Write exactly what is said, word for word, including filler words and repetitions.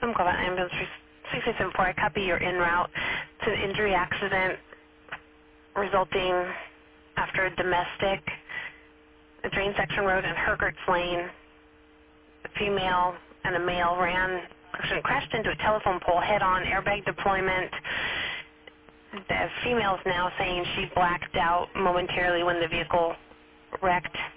I'm Global Ambulance six eight seven four. I copy your en route to an injury accident resulting after a domestic, a drain section road in Hergerts Lane. A female and a male ran, actually crashed into a telephone pole head-on, airbag deployment. The female's now saying she blacked out momentarily when the vehicle wrecked.